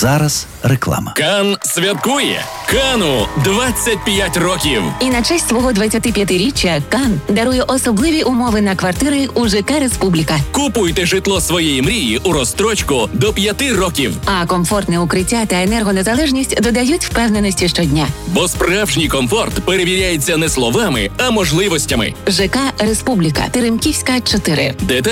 зараз реклама. Кан святкує. Кану 25 років. І на честь свого 25-річчя Кан дарує особливі умови на квартири у ЖК «Республіка». Купуйте житло своєї мрії у розстрочку до 5 років. А комфортне укриття та енергонезалежність додають впевненості щодня. Бо справжній комфорт перевіряється не словами, а можливостями. ЖК «Республіка», Теремківська, 4.